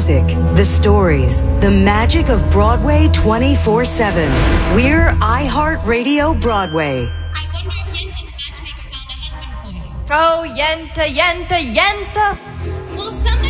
music, the stories, the magic of Broadway 24/7. We're iHeartRadio Broadway. I wonder if Yenta the matchmaker found a husband for you. Oh, Yenta, Yenta, Yenta! Well, some